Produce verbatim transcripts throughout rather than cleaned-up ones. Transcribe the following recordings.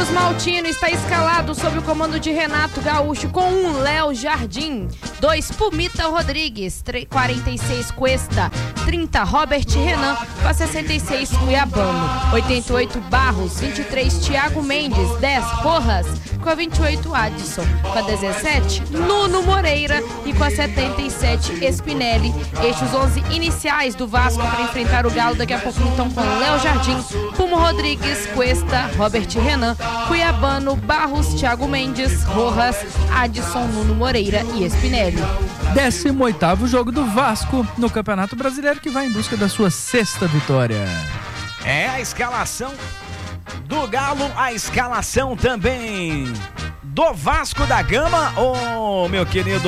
Cruz Maltino está escalado sob o comando de Renato Gaúcho com um Léo Jardim, dois Pumita Rodrigues, quarenta e seis Cuesta, trinta Robert Renan, com a sessenta e seis Cuiabano, oitenta e oito Barros, vinte e três Thiago Mendes, dez Porras, com a vinte e oito Adson, com a dezessete Nuno Moreira e com a setenta e sete Spinelli. Estes onze iniciais do Vasco para enfrentar o Galo daqui a pouquinho estão com Léo Jardim, Pumo Rodrigues, Cuesta, Robert Renan, Cuiabano, Barros, Thiago Mendes, Rojas, Adson, Nuno Moreira e Spinelli. décimo oitavo jogo do Vasco no Campeonato Brasileiro, que vai em busca da sua sexta vitória. É a escalação do Galo, a escalação também do Vasco da Gama, ô meu querido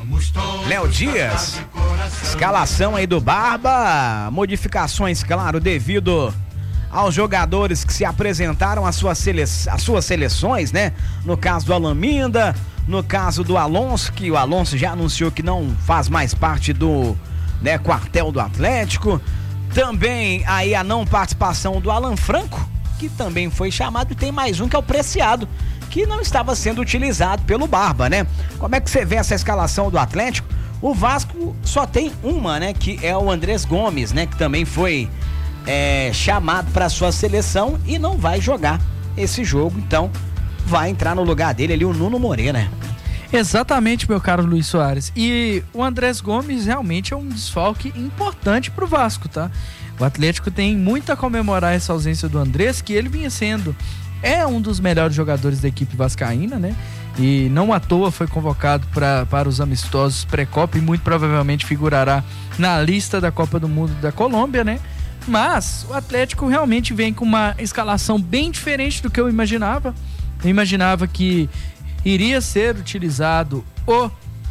Léo Dias. Escalação aí do Barba, modificações, claro, devido aos jogadores que se apresentaram às suas, sele... às suas seleções, né? No caso do Alaminda, no caso do Alonso, que o Alonso já anunciou que não faz mais parte do, né, quartel do Atlético. Também aí a não participação do Alan Franco, que também foi chamado, e tem mais um que é o Preciado, que não estava sendo utilizado pelo Barba, né? Como é que você vê essa escalação do Atlético? O Vasco só tem uma, né? Que é o Andrés Gomes, né? Que também foi é, chamado para sua seleção e não vai jogar esse jogo, então vai entrar no lugar dele ali o Nuno Moreira, né? Exatamente, meu caro Luiz Soares. E o Andrés Gomes realmente é um desfalque importante pro Vasco, tá? O Atlético tem muito a comemorar essa ausência do Andrés, que ele vinha sendo, é um dos melhores jogadores da equipe vascaína, né? E não à toa foi convocado pra, para os amistosos pré-Copa e muito provavelmente figurará na lista da Copa do Mundo da Colômbia, né? Mas o Atlético realmente vem com uma escalação bem diferente do que eu imaginava. Eu imaginava que iria ser utilizado o,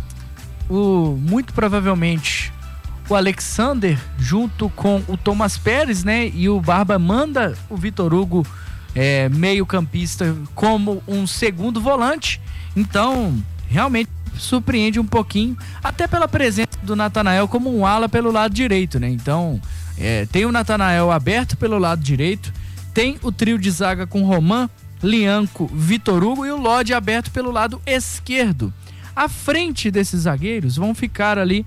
o muito provavelmente o Alexander junto com o Thomas Pérez, né? E o Barba manda o Vitor Hugo é, meio campista como um segundo volante. Então realmente surpreende um pouquinho, até pela presença do Natanael como um ala pelo lado direito, né? Então é, tem o Natanael aberto pelo lado direito, tem o trio de zaga com Roman, Lianco, Vitor Hugo e o Lodi aberto pelo lado esquerdo. À frente desses zagueiros vão ficar ali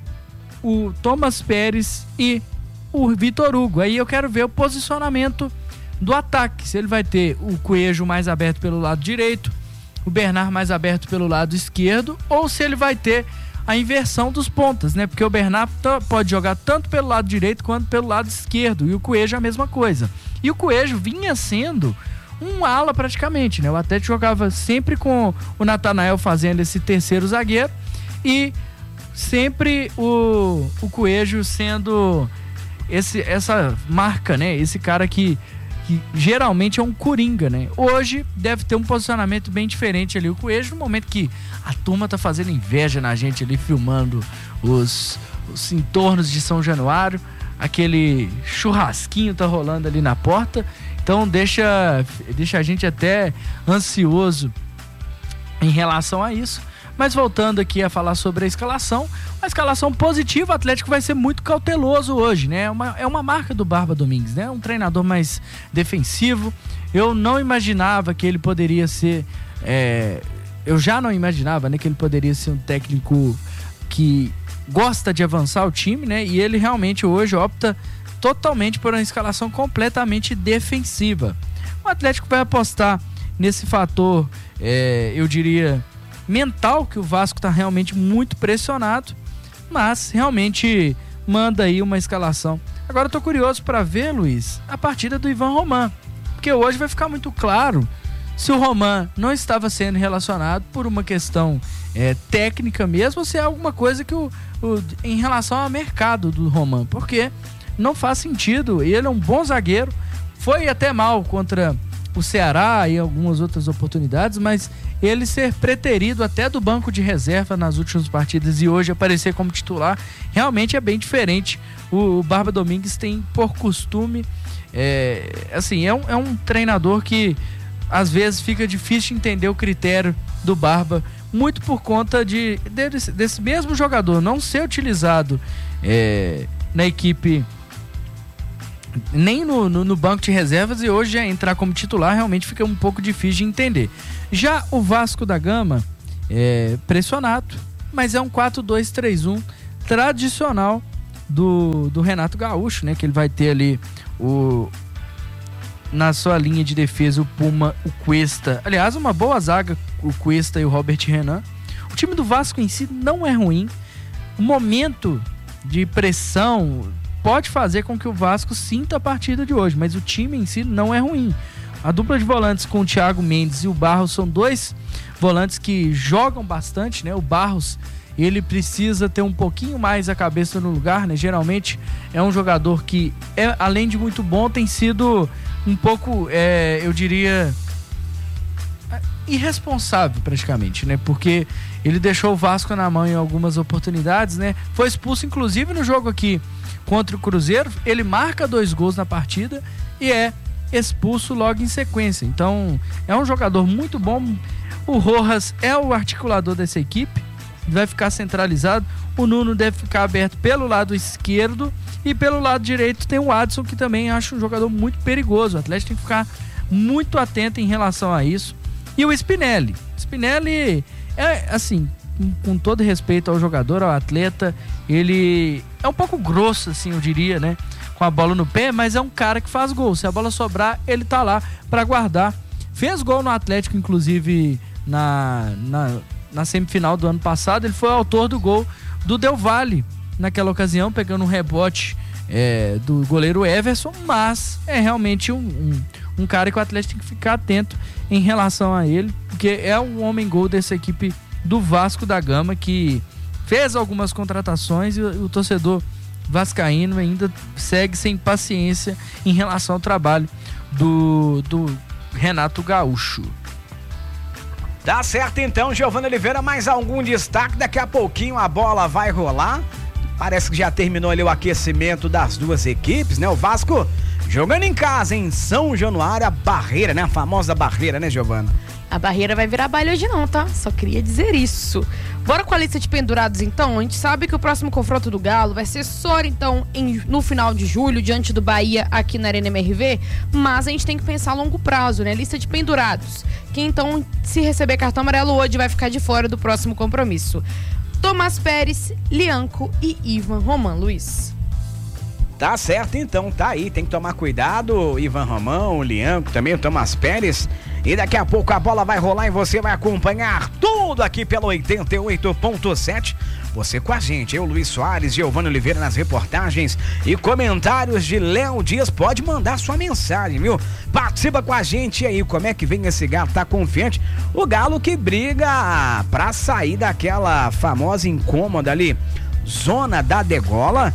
o Thomas Pérez e o Vitor Hugo. Aí eu quero ver o posicionamento do ataque, se ele vai ter o Coelho mais aberto pelo lado direito, o Bernard mais aberto pelo lado esquerdo, ou se ele vai ter a inversão dos pontas, né? Porque o Bernard t- pode jogar tanto pelo lado direito quanto pelo lado esquerdo, e o Coelho a mesma coisa. E o Coelho vinha sendo um ala praticamente, né? O Atlético jogava sempre com o Natanael fazendo esse terceiro zagueiro e sempre o, o Coelho sendo esse, essa marca, né? Esse cara que, que geralmente é um coringa, né? Hoje deve ter um posicionamento bem diferente ali o Coelho, no momento que a turma tá fazendo inveja na gente ali, filmando os, os entornos de São Januário, aquele churrasquinho tá rolando ali na porta. Então deixa, deixa a gente até ansioso em relação a isso. Mas voltando aqui a falar sobre a escalação, uma escalação positiva, o Atlético vai ser muito cauteloso hoje, né? É uma, é uma marca do Barba Domingues, né? Um treinador mais defensivo. Eu não imaginava que ele poderia ser... É, eu já não imaginava, né, que ele poderia ser um técnico que gosta de avançar o time, né? E ele realmente hoje opta totalmente por uma escalação completamente defensiva. O Atlético vai apostar nesse fator, é, eu diria, mental, que o Vasco está realmente muito pressionado, mas realmente manda aí uma escalação. Agora eu tô curioso para ver, Luiz, a partida do Ivan Roman, porque hoje vai ficar muito claro se o Roman não estava sendo relacionado por uma questão é, técnica mesmo, ou se é alguma coisa que o, o em relação ao mercado do Roman, porque não faz sentido. Ele é um bom zagueiro, foi até mal contra o Ceará e algumas outras oportunidades, mas ele ser preterido até do banco de reserva nas últimas partidas e hoje aparecer como titular, realmente é bem diferente. O Barba Domingues tem por costume, é, assim, é um, é um treinador que às vezes fica difícil entender o critério do Barba, muito por conta de, desse, desse mesmo jogador não ser utilizado é, na equipe nem no, no, no banco de reservas, e hoje entrar como titular realmente fica um pouco difícil de entender. Já o Vasco da Gama é pressionado, mas é um quatro dois três um tradicional do, do Renato Gaúcho, né? Que ele vai ter ali o, na sua linha de defesa o Puma, o Cuesta. Aliás, uma boa zaga, o Cuesta e o Robert Renan. O time do Vasco em si não é ruim. O momento de pressão pode fazer com que o Vasco sinta a partida de hoje, mas o time em si não é ruim. A dupla de volantes com o Thiago Mendes e o Barros são dois volantes que jogam bastante, né? O Barros, ele precisa ter um pouquinho mais a cabeça no lugar, né? Geralmente é um jogador que, é, além de muito bom, tem sido um pouco, é, eu diria, irresponsável praticamente, né? Porque ele deixou o Vasco na mão em algumas oportunidades, né? Foi expulso inclusive no jogo aqui contra o Cruzeiro. Ele marca dois gols na partida e é expulso logo em sequência. Então é um jogador muito bom. O Rojas é o articulador dessa equipe, vai ficar centralizado. O Nuno deve ficar aberto pelo lado esquerdo e pelo lado direito tem o Adson, que também acho um jogador muito perigoso. O Atlético tem que ficar muito atento em relação a isso. E o Spinelli. Spinelli é assim, com, com todo respeito ao jogador, ao atleta, ele é um pouco grosso, assim, eu diria, né? Com a bola no pé, mas é um cara que faz gol. Se a bola sobrar, ele tá lá pra guardar. Fez gol no Atlético, inclusive, na, na, na semifinal do ano passado. Ele foi o autor do gol do Del Valle naquela ocasião, pegando um rebote é, do goleiro Everson, mas é realmente um, um, um cara que o Atlético tem que ficar atento em relação a ele, porque é um homem-gol dessa equipe do Vasco da Gama, que fez algumas contratações e o, o torcedor vascaíno ainda segue sem paciência em relação ao trabalho do, do Renato Gaúcho. Tá certo então, Giovanni Oliveira, mais algum destaque? Daqui a pouquinho a bola vai rolar. Parece que já terminou ali o aquecimento das duas equipes, né? O Vasco jogando em casa, em São Januário, a barreira, né? A famosa barreira, né, Giovana? A barreira vai virar baile hoje não, tá? Só queria dizer isso. Bora com a lista de pendurados, então? A gente sabe que o próximo confronto do Galo vai ser só, então, em, no final de julho, diante do Bahia, aqui na Arena M R V. Mas a gente tem que pensar a longo prazo, né? Lista de pendurados. Quem, então, se receber cartão amarelo hoje, vai ficar de fora do próximo compromisso. Tomás Pérez, Lianco e Ivan Roman, Luiz. Tá certo, então, tá aí, tem que tomar cuidado, Ivan Romão, o Lianco, também o Tomás Pérez, e daqui a pouco a bola vai rolar e você vai acompanhar tudo aqui pelo oitenta e oito ponto sete, você com a gente, eu, Luiz Soares, Giovanni Oliveira nas reportagens e comentários de Léo Dias. Pode mandar sua mensagem, viu? Participa com a gente aí, como é que vem esse Galo, tá confiante? O Galo que briga pra sair daquela famosa incômoda ali, zona da degola,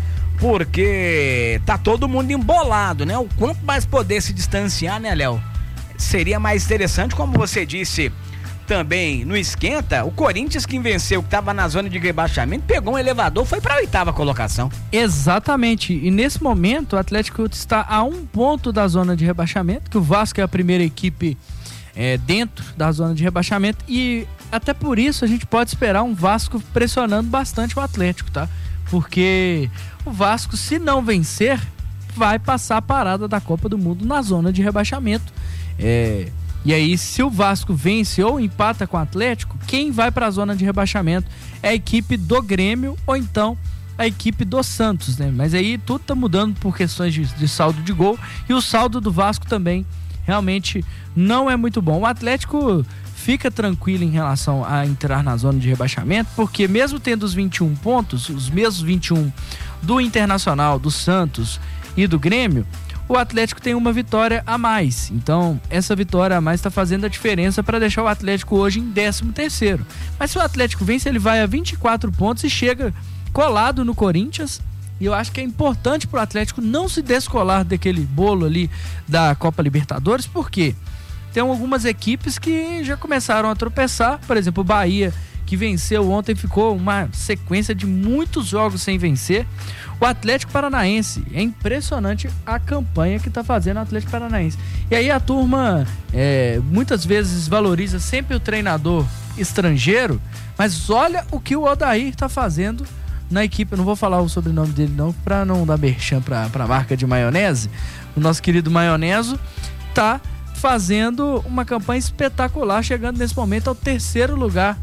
porque tá todo mundo embolado, né? O quanto mais poder se distanciar, né, Léo? Seria mais interessante, como você disse também no Esquenta, o Corinthians que venceu, que tava na zona de rebaixamento, pegou um elevador, foi pra oitava colocação. Exatamente, e nesse momento o Atlético está a um ponto da zona de rebaixamento, que o Vasco é a primeira equipe é, dentro da zona de rebaixamento, e até por isso a gente pode esperar um Vasco pressionando bastante o Atlético, tá? Porque o Vasco, se não vencer, vai passar a parada da Copa do Mundo na zona de rebaixamento. É, e aí, se o Vasco vence ou empata com o Atlético, quem vai para a zona de rebaixamento é a equipe do Grêmio ou então a equipe do Santos, né? Mas aí tudo tá mudando por questões de, de saldo de gol, e o saldo do Vasco também realmente não é muito bom. O Atlético fica tranquilo em relação a entrar na zona de rebaixamento, porque mesmo tendo os vinte e um pontos, os mesmos vinte e um do Internacional, do Santos e do Grêmio, o Atlético tem uma vitória a mais. Então, essa vitória a mais está fazendo a diferença para deixar o Atlético hoje em décimo terceiro. Mas se o Atlético vence, ele vai a vinte e quatro pontos e chega colado no Corinthians. E eu acho que é importante para o Atlético não se descolar daquele bolo ali da Copa Libertadores, porque tem algumas equipes que já começaram a tropeçar. Por exemplo, o Bahia, que venceu ontem, ficou uma sequência de muitos jogos sem vencer. O Atlético Paranaense, é impressionante a campanha que está fazendo o Atlético Paranaense. E aí a turma é, muitas vezes valoriza sempre o treinador estrangeiro, mas olha o que o Odair está fazendo na equipe, eu não vou falar o sobrenome dele não, pra não dar merchan pra, pra marca de maionese. O nosso querido Maioneso tá fazendo uma campanha espetacular, chegando nesse momento ao terceiro lugar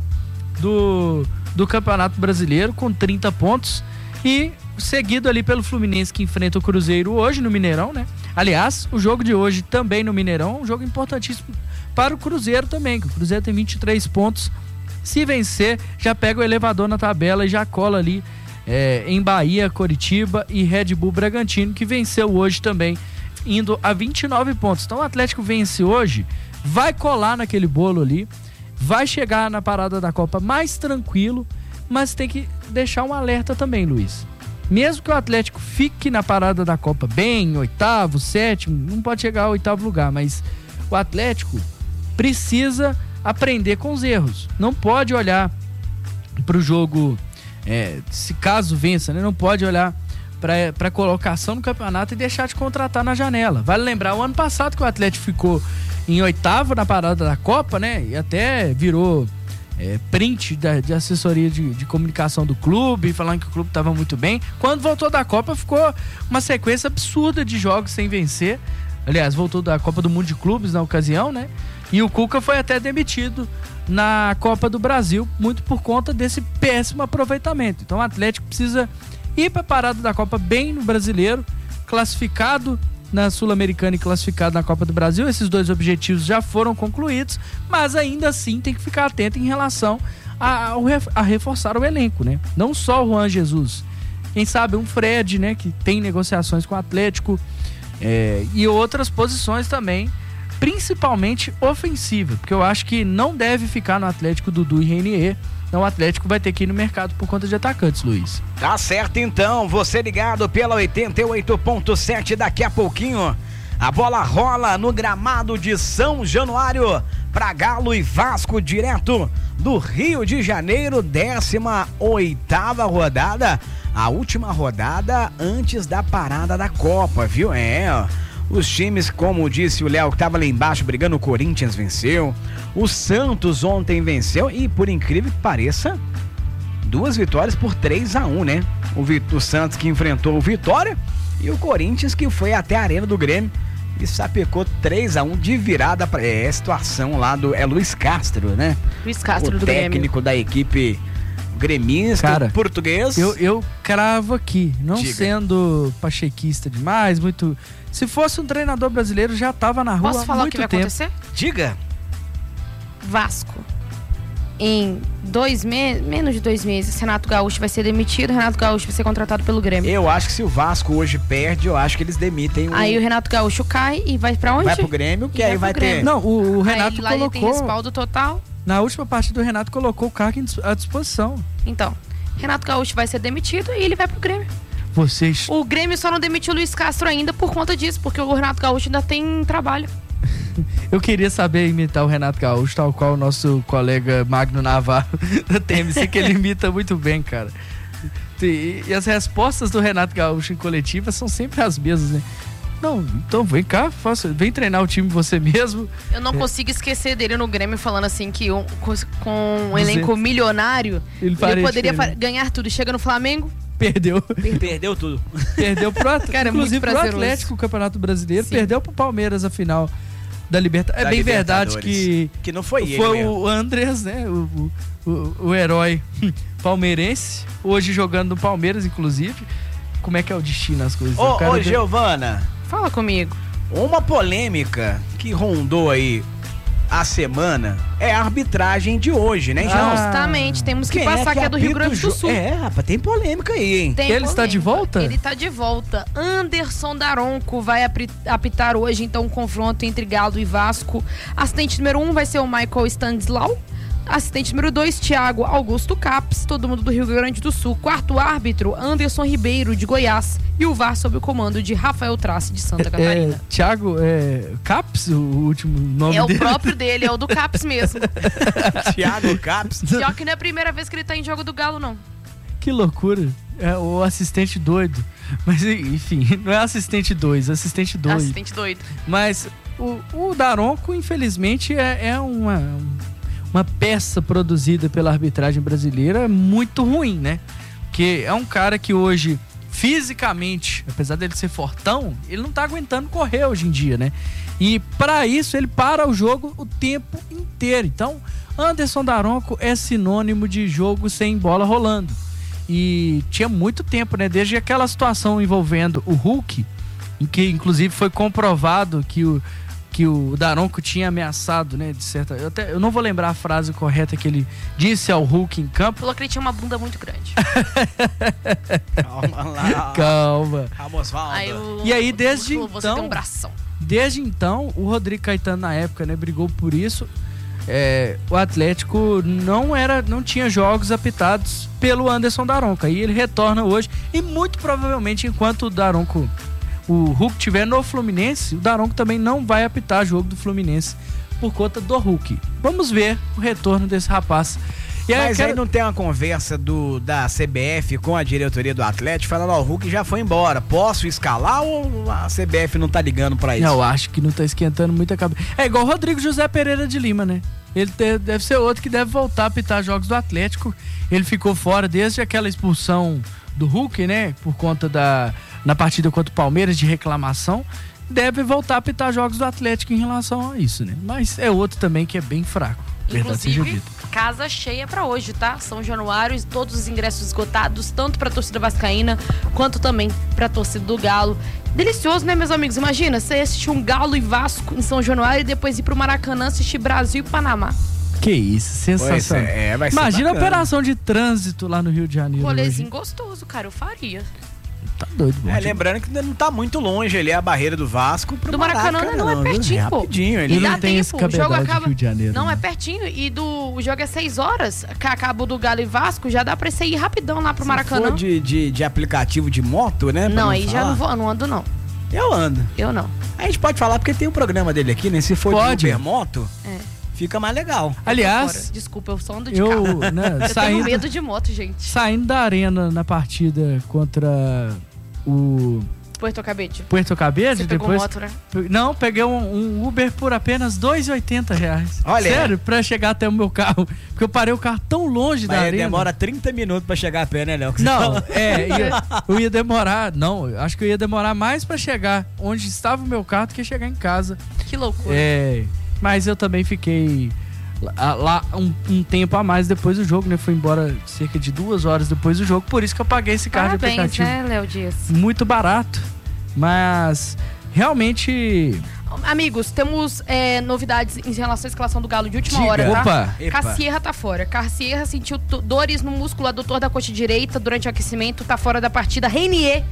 do, do Campeonato Brasileiro, com trinta pontos, e seguido ali pelo Fluminense, que enfrenta o Cruzeiro hoje no Mineirão, né? Aliás, o jogo de hoje também no Mineirão, um jogo importantíssimo para o Cruzeiro também, que o Cruzeiro tem vinte e três pontos. Se vencer, já pega o elevador na tabela e já cola ali é, em Bahia, Coritiba e Red Bull Bragantino, que venceu hoje também, indo a vinte e nove pontos. Então o Atlético vence hoje, vai colar naquele bolo ali, vai chegar na parada da Copa mais tranquilo, mas tem que deixar um alerta também, Luiz. Mesmo que o Atlético fique na parada da Copa bem, oitavo, sétimo, não pode chegar ao oitavo lugar, mas o Atlético precisa aprender com os erros. Não pode olhar para o jogo, é, se caso vença, né? Não pode olhar para a colocação no campeonato e deixar de contratar na janela. Vale lembrar, o ano passado que o Atlético ficou em oitavo na parada da Copa, né? E até virou é, print da, de assessoria de, de comunicação do clube, falando que o clube estava muito bem. Quando voltou da Copa, ficou uma sequência absurda de jogos sem vencer. Aliás, voltou da Copa do Mundo de Clubes na ocasião, né? E o Cuca foi até demitido na Copa do Brasil, muito por conta desse péssimo aproveitamento. Então o Atlético precisa ir para a parada da Copa bem no Brasileiro, classificado na Sul-Americana e classificado na Copa do Brasil. Esses dois objetivos já foram concluídos, mas ainda assim tem que ficar atento em relação a, a reforçar o elenco, né? Não só o Juan Jesus, quem sabe um Fred, né, que tem negociações com o Atlético, é, e outras posições também, principalmente ofensiva, porque eu acho que não deve ficar no Atlético Dudu e Renier. Então o Atlético vai ter que ir no mercado por conta de atacantes, Luiz. Tá certo então, você ligado pela oitenta e oito ponto sete, daqui a pouquinho a bola rola no gramado de São Januário para Galo e Vasco, direto do Rio de Janeiro, décima oitava rodada, a última rodada antes da parada da Copa, viu? É, ó. Os times, como disse o Léo, que estava lá embaixo brigando, o Corinthians venceu, o Santos ontem venceu e, por incrível que pareça, duas vitórias por três a um, né? O, o Santos que enfrentou o Vitória e o Corinthians que foi até a Arena do Grêmio e sapecou três a um de virada. Pra, é a situação lá do... É Luiz Castro, né? Luiz Castro o do Grêmio. O técnico da equipe gremista, cara, português. Eu, eu cravo aqui, não Diga. Sendo pachequista demais, muito... Se fosse um treinador brasileiro, já tava na rua. Posso falar há muito o que vai tempo. acontecer? Diga. Vasco. Em dois meses, menos de dois meses, Renato Gaúcho vai ser demitido, Renato Gaúcho vai ser contratado pelo Grêmio. Eu acho que se o Vasco hoje perde, eu acho que eles demitem o... Aí o Renato Gaúcho cai e vai pra onde? Vai pro Grêmio, que E aí vai, vai pro ter... Grêmio. Não, o, o Renato aí, lá colocou... ele tem respaldo total. Na última partida, o Renato colocou o cargo à disposição. Então, Renato Gaúcho vai ser demitido e ele vai pro Grêmio. Vocês... O Grêmio só não demitiu o Luiz Castro ainda por conta disso, porque o Renato Gaúcho ainda tem trabalho. Eu queria saber imitar o Renato Gaúcho, tal qual o nosso colega Magno Navarro da T M C, que ele imita muito bem, cara. E, e as respostas do Renato Gaúcho em coletiva são sempre as mesmas, né? Não, então vem cá, faça, vem treinar o time você mesmo. Eu não é. consigo esquecer dele no Grêmio falando assim que um, com, com um elenco milionário, ele, ele poderia fa- ganhar tudo. Chega no Flamengo... Perdeu. Perdeu tudo. Perdeu pro Atlético. Cara, inclusive muito pro Atlético, o Campeonato Brasileiro. Sim. Perdeu pro Palmeiras a final da Libertadores. É da bem verdade que... Que não foi ele Foi mesmo. o Andrés, né? O, o, o herói palmeirense. Hoje jogando no Palmeiras, inclusive. Como é que é o destino as coisas? Ô, ô de... Giovana. Fala comigo. Uma polêmica que rondou aí a semana é a arbitragem de hoje, né, João? Ah. Justamente, temos que Quem passar é que que é do Rio apita Grande do o Sul. jo- É, rapaz, tem polêmica aí, hein? Tem Ele polêmica. está de volta? Ele está de volta. Anderson Daronco vai apri- apitar hoje, então, um confronto entre Galo e Vasco. Assistente número um vai ser o Michael Stanislau. Assistente número dois, Thiago Augusto Caps, todo mundo do Rio Grande do Sul. Quarto árbitro, Anderson Ribeiro, de Goiás. E o V A R sob o comando de Rafael Trace, de Santa Catarina. É, Thiago é, Caps, o último nome É o dele. próprio dele, é o do Caps mesmo. Thiago Caps. Pior que não é a primeira vez que ele tá em jogo do Galo, não. Que loucura. É o assistente doido. Mas, enfim, não é assistente dois, é assistente doido. Assistente doido. Mas o, o Daronco, infelizmente, é, é uma, uma peça produzida pela arbitragem brasileira muito ruim, né? Que é um cara que hoje, fisicamente, apesar dele ser fortão, ele não tá aguentando correr hoje em dia, né? E para isso ele para o jogo o tempo inteiro. Então, Anderson Daronco é sinônimo de jogo sem bola rolando. E tinha muito tempo, né? Desde aquela situação envolvendo o Hulk, em que inclusive foi comprovado que o, que o Daronco tinha ameaçado, né? De certa, eu, até, eu não vou lembrar a frase correta que ele disse ao Hulk em campo. Falou que ele tinha uma bunda muito grande. Calma lá. Calma. Aí o, e aí, desde o, então... Você tem um bração. Desde então, o Rodrigo Caetano, na época, né? Brigou por isso. É, o Atlético não era, não tinha jogos apitados pelo Anderson Daronco. Aí ele retorna hoje e muito provavelmente enquanto o Daronco, o Hulk estiver no Fluminense, o Daronco também não vai apitar jogo do Fluminense por conta do Hulk. Vamos ver o retorno desse rapaz. E aí, Mas quero... aí não tem uma conversa do, da C B F com a diretoria do Atlético falando, ó, o Hulk já foi embora, posso escalar ou a C B F não tá ligando pra isso? Não, eu acho que não tá esquentando muita cabeça. É igual o Rodrigo José Pereira de Lima, né? Ele te, deve ser outro que deve voltar a apitar jogos do Atlético. Ele ficou fora desde aquela expulsão do Hulk, né? Por conta da... na partida contra o Palmeiras de reclamação. Deve voltar a apitar jogos do Atlético em relação a isso, né? Mas é outro também que é bem fraco. Inclusive, casa cheia pra hoje, tá? São Januário, todos os ingressos esgotados, tanto pra torcida vascaína, quanto também pra torcida do Galo. Delicioso, né, meus amigos? Imagina, você assistir um Galo e Vasco em São Januário e depois ir pro Maracanã assistir Brasil e Panamá. Que isso, sensacional. É, vai ser Imagina bacana. a operação de trânsito lá no Rio de Janeiro. Rolezinho hoje. gostoso, cara, eu faria. Tá doido, bom. É, lembrando que não tá muito longe ali a barreira do Vasco pro Do Maracanã, Maracanã, não, é pertinho, é pô. rapidinho E ali. não dá tem esse tempo, o jogo cabedal de acaba... Rio de Janeiro, Não, né? é pertinho. E do... o jogo é seis horas. Que acaba o do Galo e Vasco, já dá pra você ir rapidão lá pro Se Maracanã. for de, de, de aplicativo de moto, né? pra Não, aí falar. já não vou, não ando não. Eu ando. Eu não. A gente pode falar porque tem um programa dele aqui, né? Se for Pode. de Uber moto, É. fica mais legal. Aliás, Fora. Desculpa, eu só ando de carro. eu, né, Eu saindo, tenho medo de moto, gente. saindo da arena na partida contra o Puerto Cabete. Puerto Cabede, Você pegou depois... moto, né? Não, peguei um, um Uber por apenas dois reais e oitenta centavos. Olha. Sério, pra chegar até o meu carro. Porque eu parei o carro tão longe Mas da aí arena. demora trinta minutos pra chegar a pé, né, Léo? Não, é, ia- eu ia demorar, não, eu acho que eu ia demorar mais pra chegar onde estava o meu carro do que chegar em casa. Que loucura. É, mas eu também fiquei lá, lá um, um tempo a mais depois do jogo, né? Fui embora cerca de duas horas depois do jogo, por isso que eu paguei esse carro de Parabéns, aplicativo. né, Léo Dias? Muito barato, mas realmente... Amigos, temos é, novidades em relação à escalação do Galo de última Diga. hora, tá? Opa! Epa. Cassierra tá fora. Cassierra sentiu to- dores no músculo adutor da coxa direita durante o aquecimento, tá fora da partida. Reinier.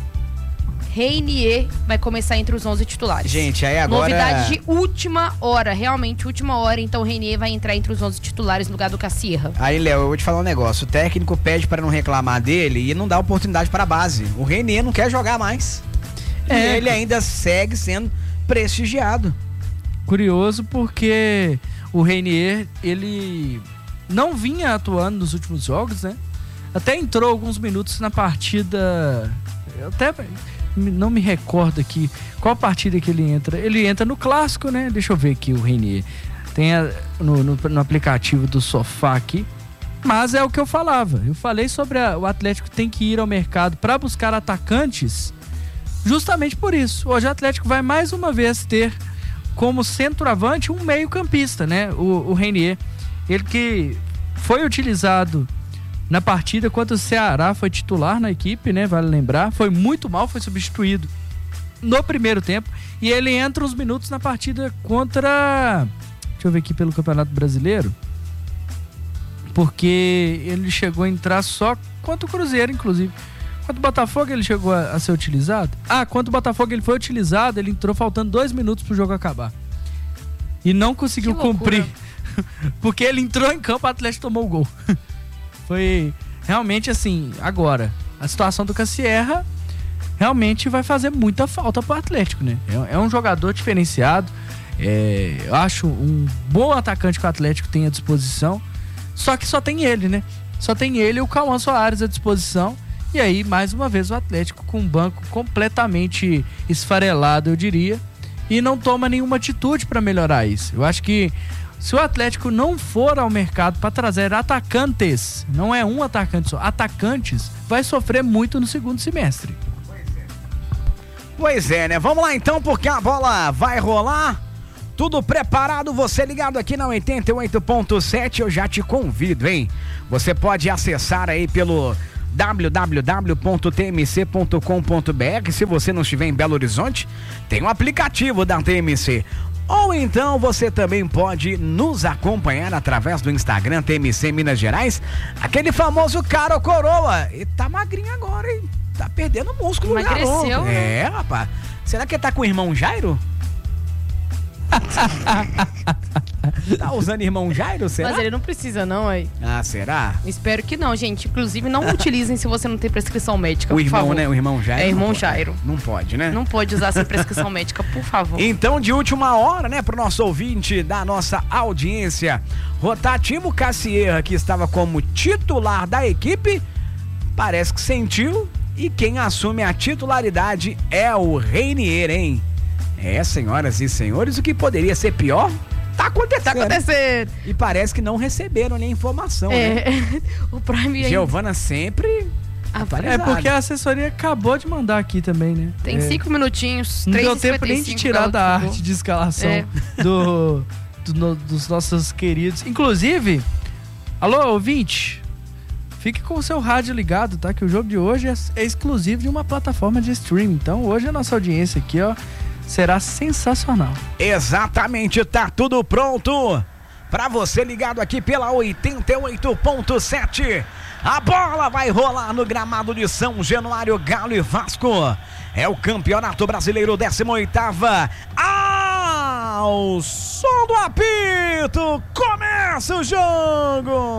Reinier vai começar entre os onze titulares. Gente, aí agora... Novidade de última hora, realmente última hora. Então o Reinier vai entrar entre os onze titulares no lugar do Cassierra. Aí, Léo, eu vou te falar um negócio. O técnico pede pra não reclamar dele e não dá oportunidade pra base. O Reinier não quer jogar mais. É. E ele ainda segue sendo prestigiado. Curioso porque o Reinier, ele não vinha atuando nos últimos jogos, né? Até entrou alguns minutos na partida... Eu até não me recordo aqui qual partida que ele entra. Ele entra no clássico, né? Deixa eu ver aqui o Reinier. Tem a, no, no, no aplicativo do Sofá aqui. Mas é o que eu falava. Eu falei sobre a, o Atlético tem que ir ao mercado para buscar atacantes justamente por isso. Hoje o Atlético vai mais uma vez ter como centroavante um meio-campista, né? O, o Reinier. Ele que foi utilizado na partida contra o Ceará, foi titular na equipe, né? Vale lembrar. Foi muito mal, foi substituído no primeiro tempo. E ele entra uns minutos na partida contra... Deixa eu ver aqui pelo Campeonato Brasileiro. Porque ele chegou a entrar só contra o Cruzeiro, inclusive. Quanto o Botafogo ele chegou a, a ser utilizado? Ah, quanto o Botafogo ele foi utilizado, ele entrou faltando dois minutos pro jogo acabar. E não conseguiu Que loucura. cumprir. Porque ele entrou em campo, o Atlético tomou o gol. Foi realmente assim, agora, a situação do Cassierra realmente vai fazer muita falta pro Atlético, né? É, é um jogador diferenciado, é, eu acho um bom atacante que o Atlético tem à disposição, só que só tem ele, né? Só tem ele e o Cauã Soares à disposição. E aí, mais uma vez, o Atlético com um banco completamente esfarelado, eu diria, e não toma nenhuma atitude para melhorar isso. Eu acho que Se o Atlético não for ao mercado para trazer atacantes, não é um atacante só, atacantes, vai sofrer muito no segundo semestre. Pois é, né? Vamos lá então, porque a bola vai rolar. Tudo preparado, você ligado aqui na oitenta e oito ponto sete, eu já te convido, hein? Você pode acessar aí pelo w w w ponto t m c ponto com ponto b r. Se você não estiver em Belo Horizonte, tem um aplicativo da T M C. Ou então você também pode nos acompanhar através do Instagram T M C Minas Gerais, aquele famoso cara ou coroa. E tá magrinho agora, hein? Tá perdendo músculo, emagreceu, garoto. né? É, rapaz. Será que ele tá com o irmão Jairo? Tá usando irmão Jairo, será? Mas ele não precisa não, aí. Ah, será? Espero que não, gente. Inclusive, não utilizem se você não tem prescrição médica, O por irmão, favor. né? O irmão Jairo. É, irmão não pode. Jairo. Não pode, né? Não pode usar sem prescrição médica, por favor. Então, de última hora, né, pro nosso ouvinte da nossa audiência, rotativo Cassierra, que estava como titular da equipe, parece que sentiu, e quem assume a titularidade é o Reinier, hein? É, senhoras e senhores, o que poderia ser pior tá acontecendo. Tá acontecendo. E parece que não receberam nem informação, É, né? o Prime... Giovana sempre Ah, É atualizada. porque a assessoria acabou de mandar aqui também, né? Tem É. cinco minutinhos, Não três deu e tempo nem cinquenta e de cinco tirar da Galo arte de escalação É. do, do- no- dos nossos queridos. Inclusive, alô, ouvinte, fique com o seu rádio ligado, tá? Que o jogo de hoje é, é exclusivo de uma plataforma de streaming. Então, hoje a nossa audiência aqui, ó, será sensacional. Exatamente, tá tudo pronto pra você ligado aqui pela oitenta e oito ponto sete. A bola vai rolar no gramado de São Januário, Galo e Vasco. É o Campeonato Brasileiro décima oitava. Ao som do apito, começa o jogo.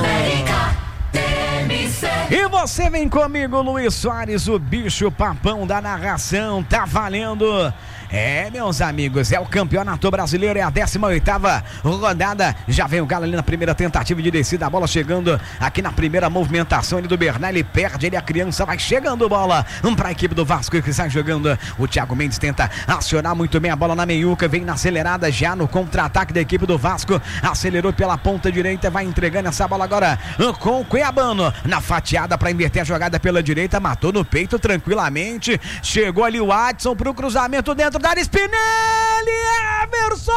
E você vem comigo, Luiz Soares, o bicho papão da narração, tá valendo. É, meus amigos, é o Campeonato Brasileiro, é a décima oitava rodada. Já vem o Galo ali na primeira tentativa de descida, a bola chegando aqui na primeira movimentação ali do Bernal, ele perde, ele a criança, vai chegando bola para a equipe do Vasco que sai jogando. O Thiago Mendes tenta acionar muito bem a bola na meiuca, vem na acelerada já no contra-ataque da equipe do Vasco, acelerou pela ponta direita, vai entregando essa bola agora com o Cuiabano, na fatiada para inverter a jogada pela direita, matou no peito tranquilamente, chegou ali o Adson pro cruzamento dentro da área, Spinelli, Emerson!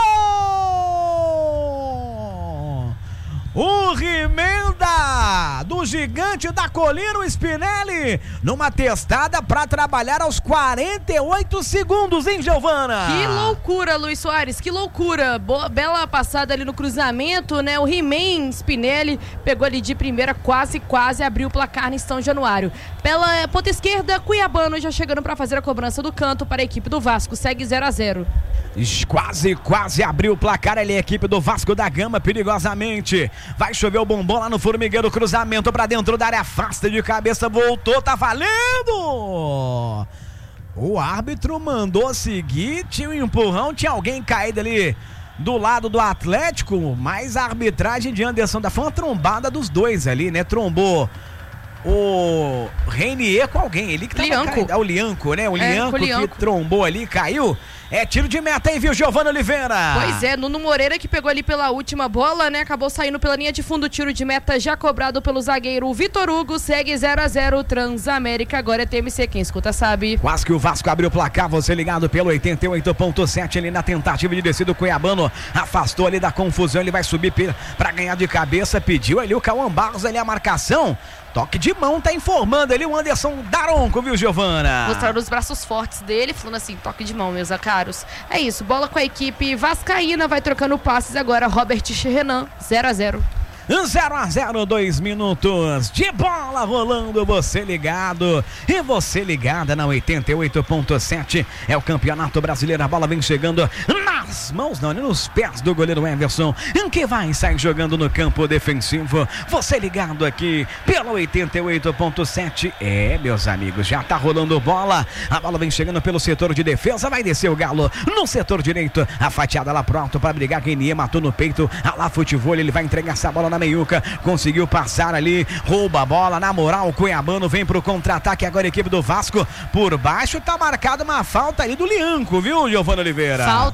O remenda do gigante da colina, o Spinelli, numa testada para trabalhar aos quarenta e oito segundos, hein, Giovana? Que loucura, Luiz Soares, que loucura. Boa, bela passada ali no cruzamento, né? O He-Man Spinelli pegou ali de primeira, quase, quase abriu o placar no São Januário. Pela ponta esquerda, Cuiabano já chegando para fazer a cobrança do canto para a equipe do Vasco. Segue zero a zero. Quase, quase abriu o placar ali a equipe do Vasco da Gama, perigosamente. Vai chover o bombom lá no formigueiro, cruzamento pra dentro da área, afasta de cabeça, voltou, tá valendo! O árbitro mandou seguir, tinha um empurrão, tinha alguém caído ali do lado do Atlético, mas a arbitragem de Anderson da foi uma trombada dos dois ali, né? Trombou o Reinier com alguém, ele que tava Lianco. caído. É o Lianco, né? O É, Lianco com o que Lianco. trombou ali, caiu. É tiro de meta, hein, viu, Giovana Oliveira? Pois é, Nuno Moreira que pegou ali pela última bola, né? Acabou saindo pela linha de fundo, tiro de meta já cobrado pelo zagueiro Vitor Hugo, segue zero a zero, Transamérica, agora é T M C, quem escuta sabe. Quase que o Vasco abriu o placar, você ligado pelo oitenta e oito ponto sete ali na tentativa de descida, o Cuiabano afastou ali da confusão, ele vai subir pra ganhar de cabeça, pediu ali o Cauã Barros ali a marcação. Toque de mão, tá informando ali o Anderson Daronco, viu, Giovana? Mostraram os braços fortes dele, falando assim, toque de mão, meus caros. É isso, bola com a equipe vascaína, vai trocando passes agora, Robert Renan, zero a zero. zero a zero, dois minutos de bola rolando, você ligado e você ligada na oitenta e oito ponto sete, é o Campeonato Brasileiro, a bola vem chegando nas mãos, não, nos pés do goleiro Everson, que vai sair jogando no campo defensivo, você ligado aqui pela oitenta e oito ponto sete, é, meus amigos, já tá rolando bola, a bola vem chegando pelo setor de defesa, vai descer o Galo no setor direito, a fatiada lá pro alto pra brigar, Renier matou no peito, a lá futebol, ele vai entregar essa bola na meiuca, conseguiu passar ali, rouba a bola, na moral, o Cuiabano vem pro contra-ataque, agora a equipe do Vasco, por baixo tá marcada uma falta ali do Lianco, viu, Giovana Oliveira? Falta, falta do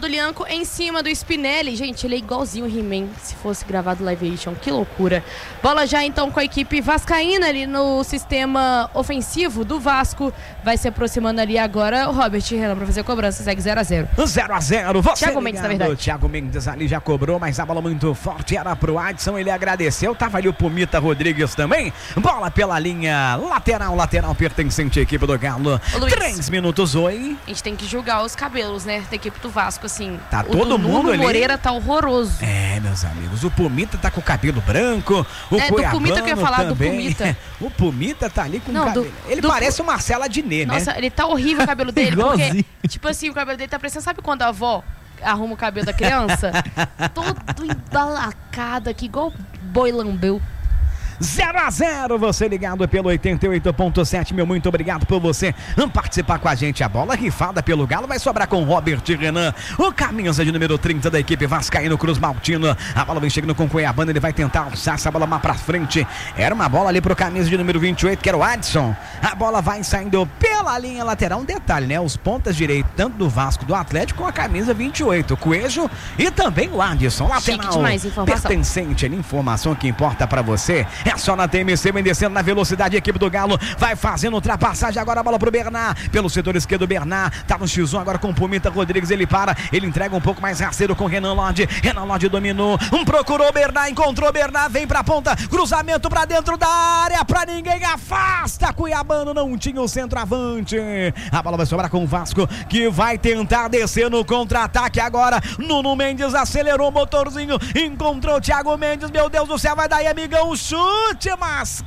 do Lianco em cima do Spinelli. Gente, ele é igualzinho o He-Man, se fosse gravado live action. Que loucura. Bola já então com a equipe vascaína ali no sistema ofensivo do Vasco. Vai se aproximando ali agora o Robert Renan pra fazer a cobrança. Segue zero a zero. zero a zero. Você Thiago Mendes, na verdade. O Thiago Mendes ali já cobrou, mas a bola muito forte era pro Adson. Ele agradeceu. Tava ali o Pumita Rodrigues também. Bola pela linha lateral, lateral pertencente à equipe do Galo. Ô, Três minutos, oi. A gente tem que julgar os cabelos, né, da equipe do Vasco, assim. Tá o todo do mundo Nuno ali. Moreira tá horroroso. É, meus amigos, o Pumita tá com o cabelo branco. O É, do Pumita que eu ia falar, do também. Pumita. O Pumita tá ali com Não, o cabelo. do- Ele do parece o Marcelo Adnet, né? Nossa, ele tá horrível o cabelo dele, Igualzinho. porque, tipo assim, o cabelo dele tá parecendo, sabe quando a avó arruma o cabelo da criança? Todo embalacado aqui, igual boi lambeu. zero a zero, você ligado pelo oitenta e oito ponto sete, meu muito obrigado por você participar com a gente. A bola rifada pelo Galo vai sobrar com Robert Renan, o camisa de número trinta da equipe vascaíno Cruz Maltino. A bola vem chegando com Cuiabano, ele vai tentar alçar essa bola mais pra frente. Era uma bola ali pro camisa de número vinte e oito, que era o Adson. A bola vai saindo pela linha lateral. Um detalhe, né? Os pontas direitos, tanto do Vasco do Atlético, com a camisa vinte e oito, o Coelho e também o Adson. Lateral Chique demais, informação. pertencente ali, informação que importa pra você. É só na T M C, vem descendo na velocidade, a equipe do Galo vai fazendo ultrapassagem, agora a bola pro Bernard, pelo setor esquerdo, Bernard, tá no X um agora com o Pumita Rodrigues, ele para, ele entrega um pouco mais rasteiro com o Renan Lodge, Renan Lodge dominou, um procurou Bernard, encontrou Bernard, vem pra ponta, cruzamento pra dentro da área, pra ninguém, afasta, Cuiabano não tinha o centroavante, a bola vai sobrar com o Vasco, que vai tentar descer no contra-ataque agora, Nuno Mendes acelerou o motorzinho, encontrou o Thiago Mendes, meu Deus do céu, vai daí, amigão, chute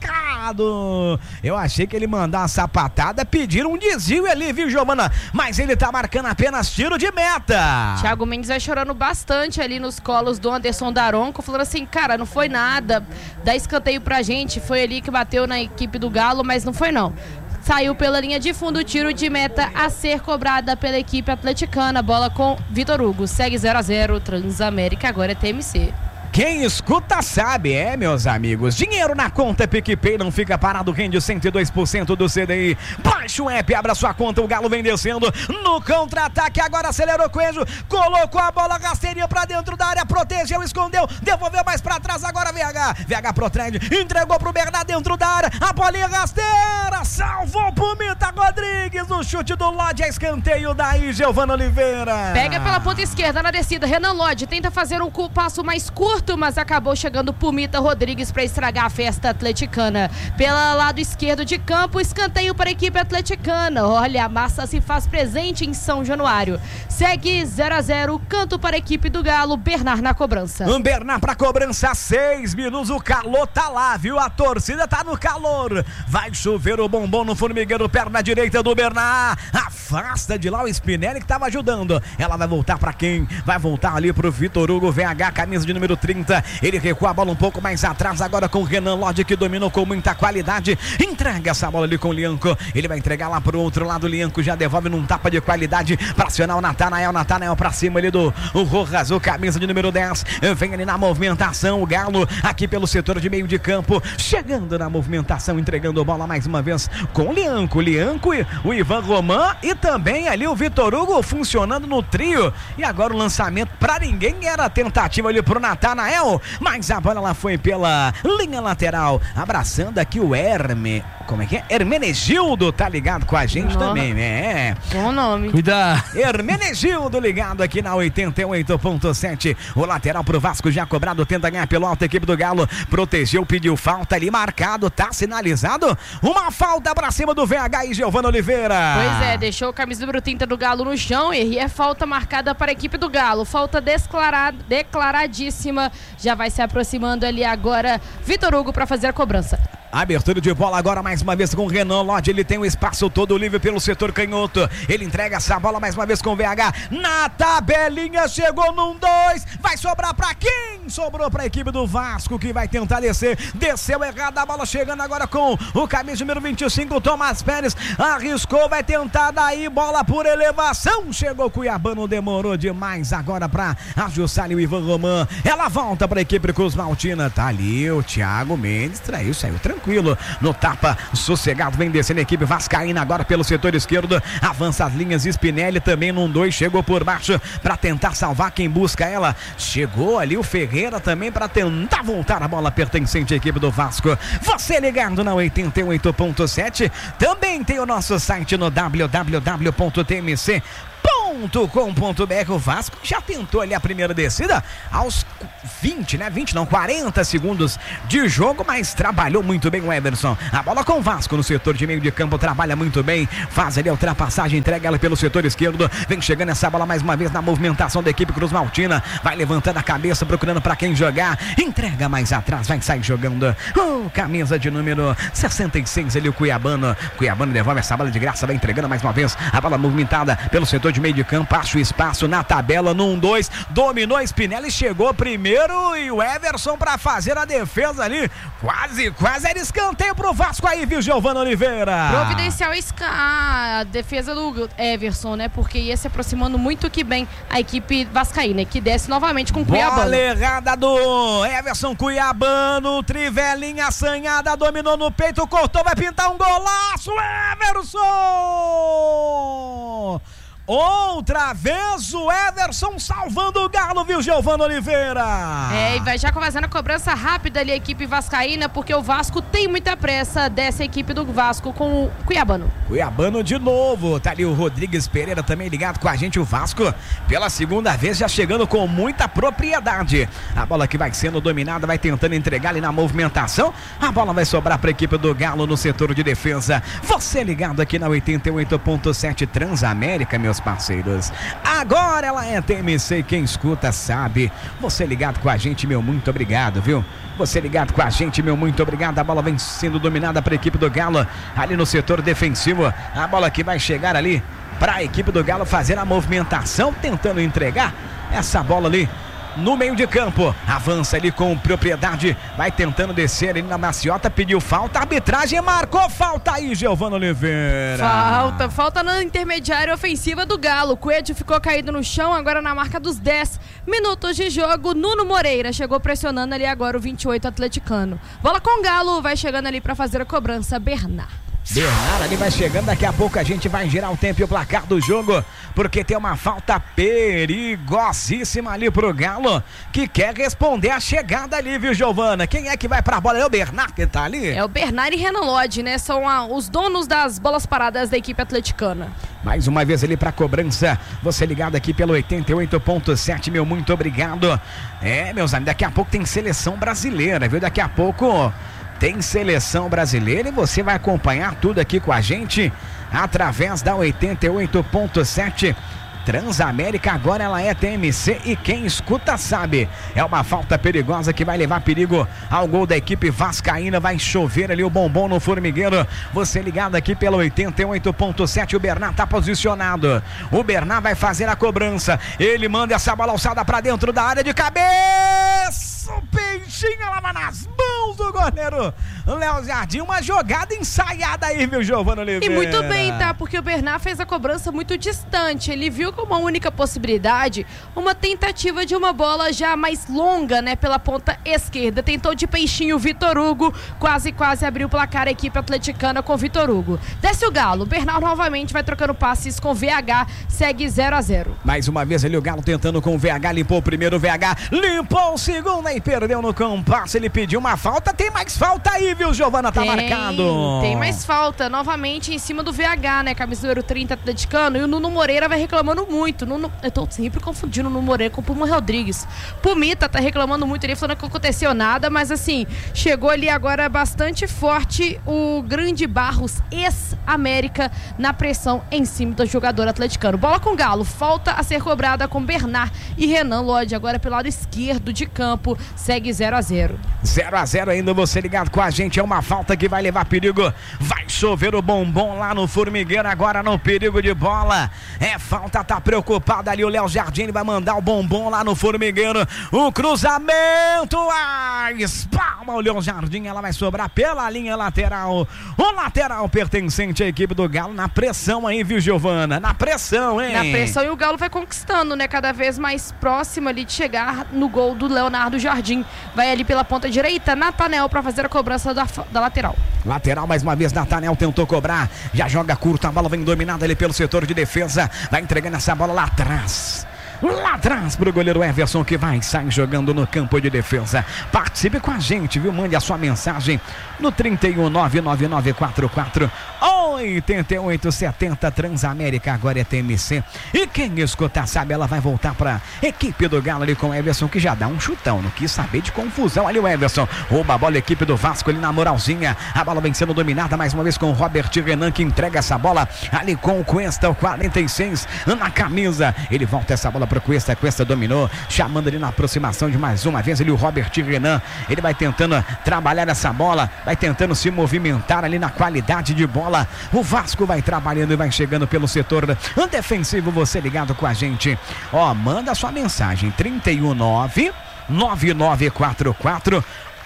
mascado. Eu achei que ele mandar uma sapatada, pediram um desvio ali, viu, Giovana? Mas ele tá marcando apenas tiro de meta. Thiago Mendes vai chorando bastante ali nos colos do Anderson Daronco, falando assim, cara, não foi nada, dá escanteio pra gente, foi ali que bateu na equipe do Galo, mas não foi não. Saiu pela linha de fundo, tiro de meta a ser cobrada pela equipe atleticana, bola com Vitor Hugo, segue zero a zero, Transamérica, agora é T M C. Quem escuta sabe, é, meus amigos. Dinheiro na conta PicPay não fica parado, rende cento e dois por cento do C D I. Baixa o app, abra sua conta, o Galo vem descendo no contra-ataque, agora acelerou o Coelho, colocou a bola rasteirinha pra dentro da área, protegeu, escondeu, devolveu mais pra trás, agora V H, V H protege, entregou pro Bernard dentro da área, a bolinha rasteira, salvou pro Pumita Rodrigues, no chute do Lodge, a escanteio daí, Giovana Oliveira. Pega pela ponta esquerda na descida, Renan Lodge tenta fazer um cu- passo mais curto, mas acabou chegando Pumita Rodrigues para estragar a festa atleticana. Pelo lado esquerdo de campo, escanteio para a equipe atleticana. Olha, a massa se faz presente em São Januário. Segue zero a zero, canto para a equipe do Galo, Bernard na cobrança. Um Bernard pra cobrança, seis minutos, o calor tá lá, viu? A torcida tá no calor. Vai chover o bombom no formigueiro, perna direita do Bernard. Afasta de lá o Spinelli que tava ajudando. Ela vai voltar pra quem? Vai voltar ali pro Vitor Hugo, V H, camisa de número trinta. Ele recua a bola um pouco mais atrás, agora com o Renan Lodge, que dominou com muita qualidade. Entrega essa bola ali com o Lianco. Ele vai entregar lá pro outro lado. O Lianco já devolve num tapa de qualidade para acionar o Natanael. Natanael pra cima ali do o Rojas, o camisa de número dez. Vem ali na movimentação. O Galo aqui pelo setor de meio de campo. Chegando na movimentação, entregando a bola mais uma vez com o Lianco. O Lianco, o Ivan Roman e também ali o Vitor Hugo funcionando no trio. E agora o lançamento pra ninguém, era a tentativa ali pro Natanael. Mas a bola lá foi pela linha lateral, abraçando aqui o Herme, como é que é? Hermenegildo tá ligado com a gente. Nossa. Também, né? Bom nome. Cuidado. Hermenegildo ligado aqui na oitenta e oito ponto sete. O lateral pro Vasco já cobrado, tenta ganhar pelo alto, a equipe do Galo protegeu, pediu falta ali, marcado, tá sinalizado. Uma falta pra cima do V H e Giovana Oliveira. Pois é, deixou o camisa número trinta do Galo no chão e é falta marcada para a equipe do Galo. Falta declarada, declaradíssima. Já vai se aproximando ali agora Vitor Hugo para fazer a cobrança. Abertura de bola agora mais uma vez com o Renan Lodge. Ele tem o espaço todo livre pelo setor canhoto. Ele entrega essa bola mais uma vez com o V H. Na tabelinha, chegou num dois. Vai sobrar pra quem? Sobrou pra equipe do Vasco, que vai tentar descer. Desceu errado, a bola chegando agora com o camisa número vinte e cinco, Tomás Pérez. Arriscou, vai tentar daí, bola por elevação. Chegou Cuiabano, demorou demais agora pra ajustar ali o Ivan Roman. Ela volta pra equipe Cruz Maltina. Tá ali o Thiago Mendes, traiu, saiu tranquilo. tranquilo, no tapa, sossegado, vem descendo a equipe vascaína agora pelo setor esquerdo, avança as linhas, Spinelli também num dois, chegou por baixo para tentar salvar quem busca ela, chegou ali o Ferreira também para tentar voltar a bola pertencente à equipe do Vasco. Você ligado na oitenta e oito ponto sete, também tem o nosso site no w w w ponto t m c ponto com ponto b r. O Vasco já tentou ali a primeira descida aos vinte, né? vinte não, quarenta segundos de jogo, mas trabalhou muito bem o Everson. A bola com o Vasco no setor de meio de campo, trabalha muito bem, faz ali a ultrapassagem, entrega ela pelo setor esquerdo, vem chegando essa bola mais uma vez na movimentação da equipe Cruz Maltina, vai levantando a cabeça, procurando para quem jogar, entrega mais atrás, vai sair jogando. Oh, camisa de número sessenta e seis ali o Cuiabano. Cuiabano devolve essa bola de graça, vai entregando mais uma vez a bola movimentada pelo setor de meio de campo, acha o espaço na tabela, num dois, dominou Spinelli, chegou primeiro e o Everson para fazer a defesa ali, quase, quase era escanteio pro Vasco aí, viu, Giovana Oliveira? Providencial a defesa do Everson, né, porque ia se aproximando muito que bem a equipe vascaína, que desce novamente com o Cuiabano. Bola errada do Everson Cuiabano, trivelinha assanhada, dominou no peito, cortou, vai pintar um golaço, Everson! Outra vez o Everson salvando o Galo, viu, Giovana Oliveira? É, e vai já fazendo a cobrança rápida ali a equipe vascaína, porque o Vasco tem muita pressa dessa equipe do Vasco com o Cuiabano. Cuiabano de novo, tá ali o Rodrigues Pereira também ligado com a gente, o Vasco pela segunda vez já chegando com muita propriedade. A bola que vai sendo dominada, vai tentando entregar ali na movimentação, a bola vai sobrar para a equipe do Galo no setor de defesa. Você ligado aqui na oitenta e oito ponto sete Transamérica, meus parceiros. Agora ela é T M C, quem escuta sabe. Você ligado com a gente, meu muito obrigado, viu? Você ligado com a gente, meu muito obrigado. A bola vem sendo dominada para a equipe do Galo ali no setor defensivo. A bola que vai chegar ali para a equipe do Galo fazer a movimentação, tentando entregar essa bola ali no meio de campo, avança ali com propriedade, vai tentando descer ali na maciota, pediu falta, a arbitragem marcou falta aí, Giovana Oliveira. Falta, falta na intermediária ofensiva do Galo, Coelho ficou caído no chão, agora na marca dos dez minutos de jogo, Nuno Moreira chegou pressionando ali agora o vinte e oito atleticano. Bola com o Galo, vai chegando ali para fazer a cobrança, Bernard. Bernard ali vai chegando, daqui a pouco a gente vai girar o tempo e o placar do jogo, porque tem uma falta perigosíssima ali pro Galo, que quer responder a chegada ali, viu, Giovana? Quem é que vai pra bola? É o Bernard que tá ali? É o Bernard e Renan Lodge, né? São a, os donos das bolas paradas da equipe atleticana. Mais uma vez ali pra cobrança, você ligado aqui pelo oitenta e oito ponto sete, meu muito obrigado. É, meus amigos, daqui a pouco tem seleção brasileira, viu? Daqui a pouco tem seleção brasileira e você vai acompanhar tudo aqui com a gente através da oitenta e oito ponto sete Transamérica. Agora ela é T M C e quem escuta sabe. É uma falta perigosa que vai levar perigo ao gol da equipe vascaína. Vai chover ali o bombom no formigueiro. Você ligado aqui pelo oitenta e oito ponto sete. O Bernard tá posicionado. O Bernard vai fazer a cobrança. Ele manda essa bola alçada pra dentro da área de cabeça. O peixinho lá nas mãos do goleiro Léo Jardim. Uma jogada ensaiada aí, viu, Giovana Oliveira? E muito bem, tá? Porque o Bernard fez a cobrança muito distante. Ele viu como a única possibilidade uma tentativa de uma bola já mais longa, né? Pela ponta esquerda. Tentou de peixinho o Vitor Hugo. Quase, quase abriu o placar a equipe atleticana com o Vitor Hugo. Desce o Galo. O Bernard novamente vai trocando passes com o V H. Segue zero a zero. Mais uma vez ali o Galo tentando com o V H. Limpou o primeiro, o V H limpou o segundo e perdeu no compasso. Ele pediu uma falta. Tem mais falta aí, viu, Giovana? Tá tem, marcado. Tem mais falta. Novamente em cima do V H, né? Camisa número trinta atleticano. E o Nuno Moreira vai reclamando muito. Nuno, eu tô sempre confundindo o Nuno Moreira com o Puma Rodrigues. Pumita tá reclamando muito ali, falando que não aconteceu nada. Mas assim, chegou ali agora bastante forte o Grande Barros, ex-América, na pressão em cima do jogador atleticano. Bola com o Galo. Falta a ser cobrada com Bernard e Renan Lodge. Agora pelo lado esquerdo de campo. Segue zero a zero. zero a zero ainda, você ligado com a gente. É uma falta que vai levar perigo. Vai chover o bombom lá no formigueiro. Agora no perigo de bola. É falta, tá preocupado ali. O Léo Jardim vai mandar o bombom lá no formigueiro. O cruzamento. A espalma chama o Léo Jardim, ela vai sobrar pela linha lateral. O lateral pertencente à equipe do Galo na pressão aí, viu, Giovana? Na pressão, hein? Na pressão, e o Galo vai conquistando, né? Cada vez mais próximo ali de chegar no gol do Leonardo Jardim. Vai ali pela ponta direita, Natanel, para fazer a cobrança da, da lateral. Lateral, mais uma vez, Natanel tentou cobrar. Já joga curto, a bola vem dominada ali pelo setor de defesa. Vai entregando essa bola lá atrás. Lá atrás pro goleiro Everson, que vai sair jogando no campo de defesa. Participe com a gente, viu? Mande a sua mensagem no trinta e um, nove nove nove quatro quatro, oito oito sete zero. Transamérica, agora é T M C. E quem escuta sabe, ela vai voltar pra equipe do Galo ali com o Everson, que já dá um chutão. Não quis saber de confusão ali o Everson. Rouba a bola, equipe do Vasco ali na moralzinha. A bola vem sendo dominada mais uma vez com o Robert Renan, que entrega essa bola ali com o Cuesta, o quarenta e seis na camisa. Ele volta essa bola pro Cuesta, Cuesta dominou, chamando ali na aproximação de mais uma vez ele o Robert Renan. Ele vai tentando trabalhar essa bola, vai tentando se movimentar ali na qualidade de bola. O Vasco vai trabalhando e vai chegando pelo setor defensivo. Você ligado com a gente, ó, manda sua mensagem trinta e um, nove nove nove quatro quatro,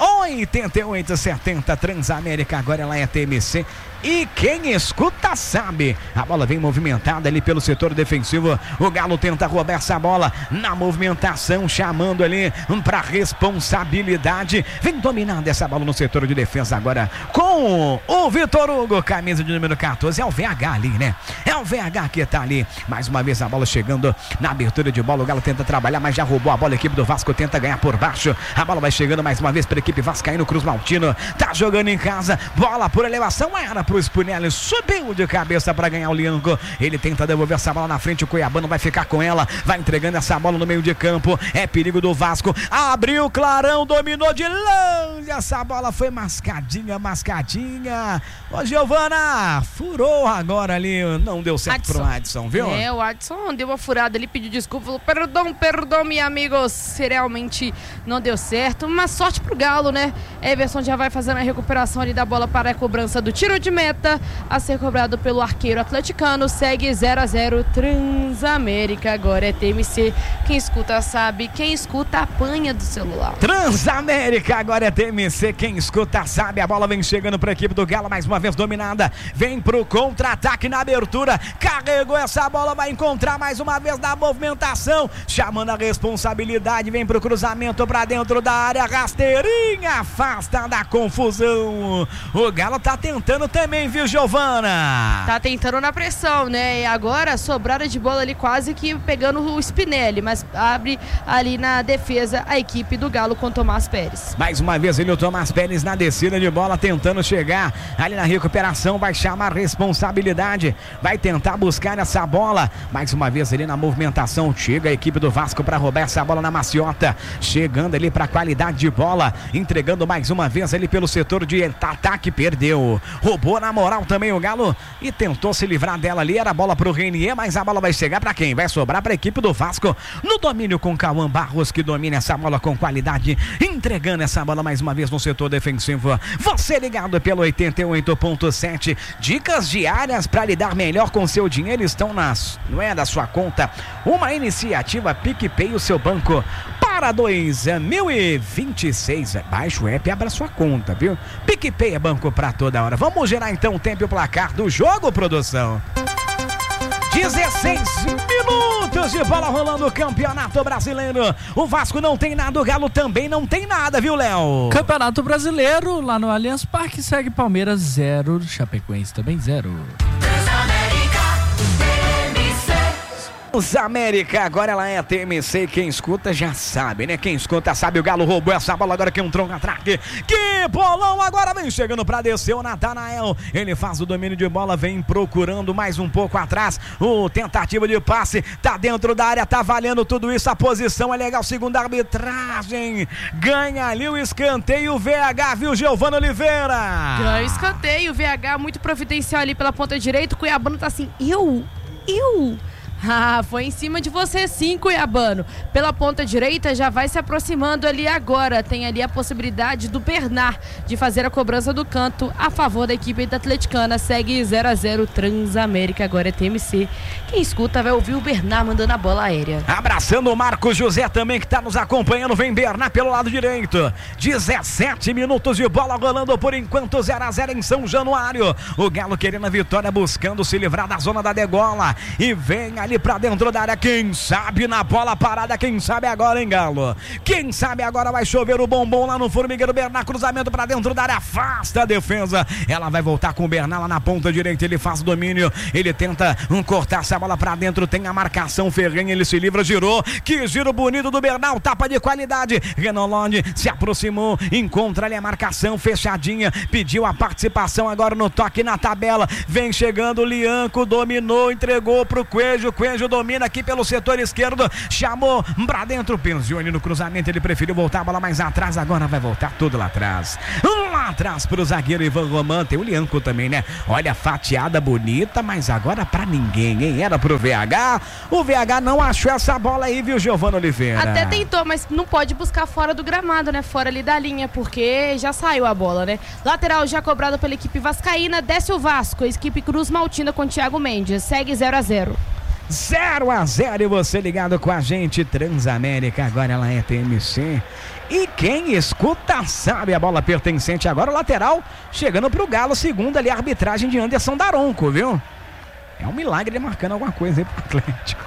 oito oito sete zero. Transamérica, agora ela é T M C. E quem escuta sabe. A bola vem movimentada ali pelo setor defensivo. O Galo tenta roubar essa bola na movimentação, chamando ali para responsabilidade. Vem dominando essa bola no setor de defesa agora com o Vitor Hugo, camisa de número quatorze. É o V H ali, né? É o V H que tá ali. Mais uma vez a bola chegando na abertura de bola. O Galo tenta trabalhar, mas já roubou a bola. A equipe do Vasco tenta ganhar por baixo. A bola vai chegando mais uma vez para a equipe vascaíno. Cruz Maltino tá jogando em casa. Bola por elevação, era pro Spunelli, subiu de cabeça para ganhar o Lianco. Ele tenta devolver essa bola na frente. O Cuiabano vai ficar com ela, vai entregando essa bola no meio de campo. É perigo do Vasco. Abriu Clarão, dominou de longe. Essa bola foi mascadinha, mascadinha. Ô, Giovana, furou agora ali. Não deu certo Adson. Pro Adson, viu? É, o Adson deu uma furada ali, pediu desculpa, falou: perdão, perdão, meus amigos. Realmente não deu certo. Mas sorte pro Galo, né? Everson já vai fazendo a recuperação ali da bola para a cobrança do tiro de meta a ser cobrado pelo arqueiro atleticano. Segue zero a zero. Transamérica, agora é T M C. Quem escuta sabe, quem escuta apanha do celular. Transamérica, agora é T M C. Quem escuta sabe. A bola vem chegando para a equipe do Galo, mais uma vez dominada. Vem pro contra-ataque na abertura. Carregou essa bola, vai encontrar mais uma vez na movimentação, chamando a responsabilidade. Vem pro cruzamento para dentro da área. Rasteirinha, afasta da confusão. O Galo tá tentando também, viu, Giovana? Tá tentando na pressão, né? E agora sobrada de bola ali, quase que pegando o Spinelli, mas abre ali na defesa a equipe do Galo com Tomás Pérez. Mais uma vez ele, o Tomás Pérez, na descida de bola, tentando chegar ali na recuperação, vai chamar responsabilidade, vai tentar buscar essa bola. Mais uma vez ali na movimentação, chega a equipe do Vasco para roubar essa bola na maciota, chegando ali para qualidade de bola, entregando mais uma vez ali pelo setor de ataque, perdeu, roubou na moral também o Galo e tentou se livrar dela ali. Era a bola pro Renier, mas a bola vai chegar para quem? Vai sobrar para a equipe do Vasco no domínio com Cauã Barros, que domina essa bola com qualidade, entregando essa bola mais uma vez no setor defensivo. Você ligado pelo oitenta e oito ponto sete. Dicas diárias para lidar melhor com seu dinheiro estão nas, não é da sua conta, uma iniciativa PicPay, o seu banco para dois mil e vinte e seis. Baixa o app e abra sua conta, viu? PicPay é banco para toda hora. Vamos gerar então o tempo e o placar do jogo, produção. dezesseis minutos de bola rolando o Campeonato Brasileiro. O Vasco não tem nada, o Galo também não tem nada, viu, Léo? Campeonato Brasileiro, lá no Allianz Parque, segue Palmeiras zero, Chapecoense também zero. América, agora ela é T M C. Quem escuta já sabe, né? Quem escuta sabe. O Galo roubou essa bola agora, que é um tronco-atraque. Que bolão, agora vem chegando pra descer o Nathanael. Ele faz o domínio de bola, vem procurando mais um pouco atrás. O tentativa de passe, tá dentro da área, tá valendo tudo isso. A posição é legal, segunda arbitragem. Ganha ali o escanteio, o V H, viu, Giovana Oliveira? Ganha o escanteio, o V H muito providencial ali pela ponta direita. O Cuiabano tá assim, eu, eu... Ah, foi em cima de você sim, Cuiabano. Pela ponta direita já vai se aproximando ali agora. Tem ali a possibilidade do Bernard de fazer a cobrança do canto a favor da equipe da Atleticana. Segue zero a zero Transamérica, agora é T M C. Quem escuta vai ouvir o Bernard mandando a bola aérea. Abraçando o Marcos José também que está nos acompanhando. Vem Bernard pelo lado direito. dezessete minutos de bola rolando por enquanto, zero a zero em São Januário. O Galo querendo a vitória, buscando se livrar da zona da degola. E vem ali pra dentro da área, quem sabe na bola parada, quem sabe agora, hein, Galo? Quem sabe agora vai chover o bombom lá no Formigueiro. Bernard, cruzamento pra dentro da área, afasta a defesa. Ela vai voltar com o Bernard lá na ponta direita, ele faz o domínio, ele tenta um, cortar essa bola pra dentro, tem a marcação, Ferrenha, ele se livra, girou, que giro bonito do Bernard, tapa de qualidade. Renan Lodge se aproximou, encontra ali a marcação fechadinha, pediu a participação agora no toque na tabela, vem chegando o Lianco, dominou, entregou pro Coelho, Coelho domina aqui pelo setor esquerdo, chamou pra dentro, Penzioni no cruzamento, ele preferiu voltar a bola mais atrás, agora vai voltar tudo lá atrás, lá atrás pro zagueiro Ivan Roman, tem o Lianco também, né? Olha, fatiada bonita, mas agora pra ninguém, hein? Era pro V H, o V H não achou essa bola aí, viu, Giovana Oliveira? Até tentou, mas não pode buscar fora do gramado, né? Fora ali da linha, porque já saiu a bola, né? Lateral já cobrado pela equipe vascaína, desce o Vasco, a equipe Cruz Maltina com Thiago Mendes, segue zero a zero. zero a zero e você ligado com a gente, Transamérica, agora ela é T M C. E quem escuta sabe, a bola pertencente agora, o lateral chegando pro Galo, segundo ali a arbitragem de Anderson Daronco, viu? É um milagre ele marcando alguma coisa aí pro Atlético.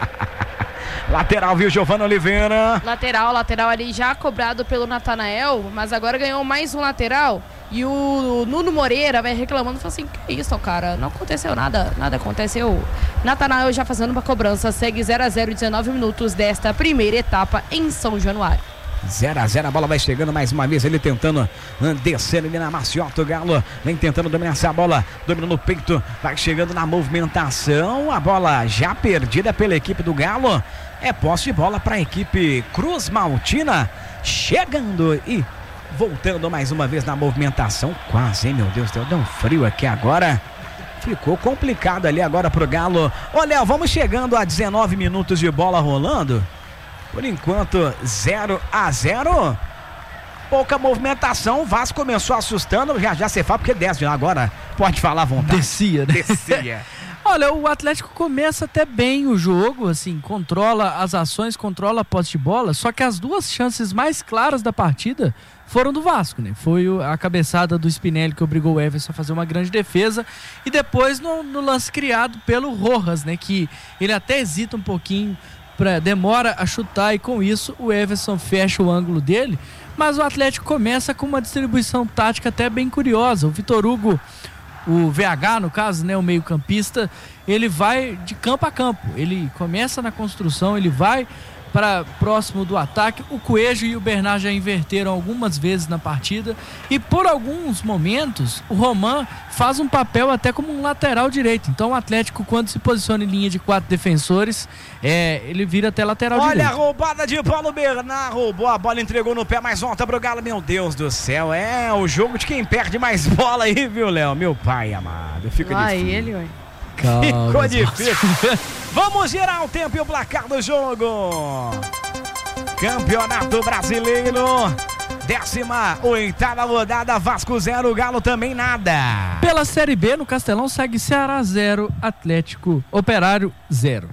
Lateral, viu, Giovana Oliveira? Lateral, lateral ali já cobrado pelo Natanael, mas agora ganhou mais um lateral. E o Nuno Moreira vai reclamando, falou assim, que isso, cara, não aconteceu nada, nada aconteceu. Natanael já fazendo uma cobrança, segue zero a zero, dezenove minutos desta primeira etapa em São Januário. zero a zero, a bola vai chegando mais uma vez, ele tentando descer ali na maciota, o Galo vem tentando dominar essa bola, dominando o peito, vai chegando na movimentação, a bola já perdida pela equipe do Galo, é posse de bola para a equipe Cruz Maltina, chegando e voltando mais uma vez na movimentação, quase, hein, meu Deus, deu, deu um frio aqui agora. Ficou complicado ali agora pro Galo. Ô, Léo, vamos chegando a dezenove minutos de bola rolando. Por enquanto, zero a zero. Pouca movimentação. O Vasco começou assustando. Já já você fala porque desce agora. Pode falar à vontade. Descia, né? Descia. Olha, o Atlético começa até bem o jogo, assim, controla as ações, controla a posse de bola, só que as duas chances mais claras da partida foram do Vasco, né? Foi a cabeçada do Spinelli que obrigou o Everson a fazer uma grande defesa e depois no, no lance criado pelo Rojas, né? Que ele até hesita um pouquinho, pra, demora a chutar e com isso o Everson fecha o ângulo dele, mas o Atlético começa com uma distribuição tática até bem curiosa. O Vitor Hugo, o V H no caso, né, o meio campista, ele vai de campo a campo, ele começa na construção, ele vai para próximo do ataque. O Coelho e o Bernard já inverteram algumas vezes na partida e por alguns momentos o Roman faz um papel até como um lateral direito. Então o Atlético, quando se posiciona em linha de quatro defensores, é, ele vira até lateral Olha direito. Olha a roubada de bola, o Bernard roubou a bola, entregou no pé, mais volta pro Galo. Meu Deus do céu, é o jogo de quem perde mais bola aí, viu, Léo? Meu pai amado, fica Lá difícil. ele, ué. Ficou difícil. Vamos girar o tempo e o placar do jogo. Campeonato Brasileiro, décima oitava rodada, Vasco zero, Galo também nada. Pela Série B, no Castelão, segue Ceará zero, Atlético Operário zero.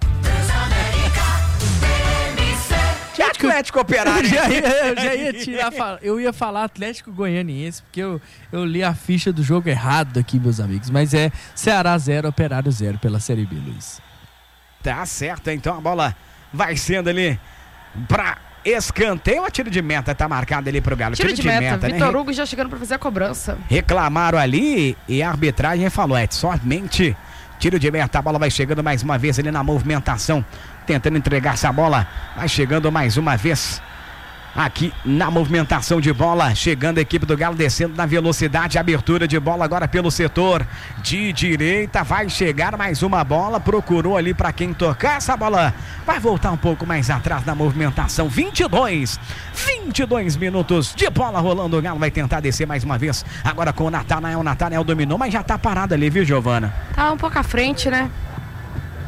Atlético Operário. Eu já ia, eu já ia tirar, eu ia falar Atlético Goianiense, porque eu, eu li a ficha do jogo errado aqui, meus amigos. Mas é Ceará zero, Operário zero pela Série B, Luiz. Tá certo, então a bola vai sendo ali pra escanteio. A tiro de meta tá marcado ali pro Galo. Tiro, tiro de, de meta, meta Vitor né? Hugo já chegando pra fazer a cobrança. Reclamaram ali e a arbitragem falou, é somente tiro de meta. A bola vai chegando mais uma vez ali na movimentação, tentando entregar essa bola, vai chegando mais uma vez aqui na movimentação de bola, chegando a equipe do Galo, descendo na velocidade, abertura de bola agora pelo setor de direita, vai chegar mais uma bola, procurou ali para quem tocar, essa bola vai voltar um pouco mais atrás na movimentação, vinte e dois, vinte e dois minutos de bola rolando, o Galo vai tentar descer mais uma vez, agora com o Natanael, o Natanael dominou, mas já tá parado ali, viu, Giovana? Tá um pouco à frente, né?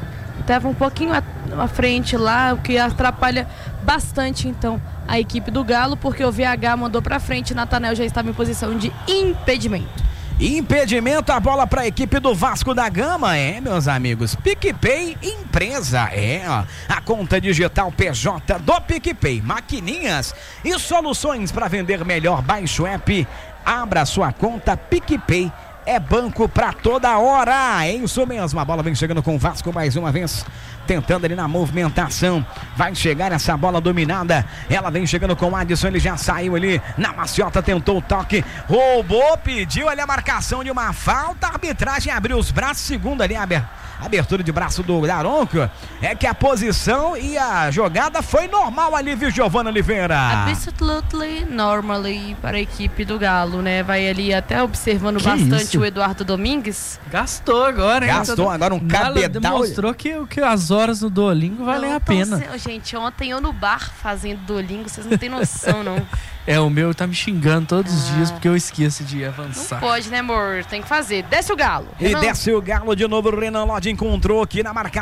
estava um pouquinho à frente lá, o que atrapalha bastante então a equipe do Galo, porque o V H mandou para frente, Nathanael já estava em posição de impedimento. Impedimento, a bola para a equipe do Vasco da Gama, é, meus amigos, PicPay Empresa, é, ó, a conta digital P J do PicPay, maquininhas e soluções para vender melhor. Baixe o app, abra sua conta PicPay, é banco pra toda hora, é isso mesmo. A bola vem chegando com o Vasco mais uma vez, tentando ali na movimentação, vai chegar essa bola dominada, ela vem chegando com o Adson, ele já saiu ali na maciota, tentou o toque, roubou, pediu ali a marcação de uma falta, a arbitragem abriu os braços, segundo ali a abertura de braço do Daronco, é que a posição e a jogada foi normal ali, viu, Giovana Oliveira? Absolutely normally para a equipe do Galo, né? Vai ali até observando Que bastante isso? o Eduardo Domingues. Gastou agora, hein? Gastou agora um Galo cabedal. demonstrou que, que as horas no Duolingo valem Não, a pena. então, gente, ontem eu no bar fazendo Duolingo, vocês não têm noção, não. É, o meu tá me xingando todos os Ah. dias porque eu esqueço de Não avançar. pode, né, amor? Tem que fazer. Desce o Galo. E Renan. desce o Galo de novo, o Renan Lodge encontrou aqui na marcação.